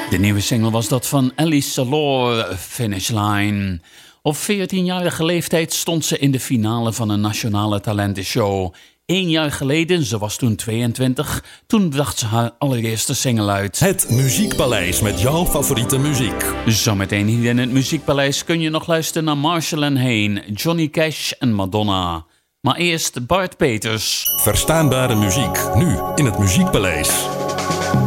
De nieuwe single was dat van Alice Salor, Finish Line. Op 14-jarige leeftijd stond ze in de finale van een nationale talentenshow. 1 jaar geleden, ze was toen 22, toen bracht ze haar allereerste single uit. Het Muziekpaleis met jouw favoriete muziek. Zometeen hier in het Muziekpaleis kun je nog luisteren naar Marshall & Hayne, Johnny Cash en Madonna. Maar eerst Bart Peters. Verstaanbare muziek, nu in het Muziekpaleis.